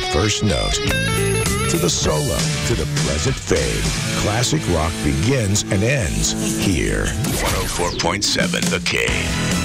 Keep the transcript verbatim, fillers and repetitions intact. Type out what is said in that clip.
first note to the solo to the pleasant fade. Classic rock begins and ends here. one oh four point seven The Cave.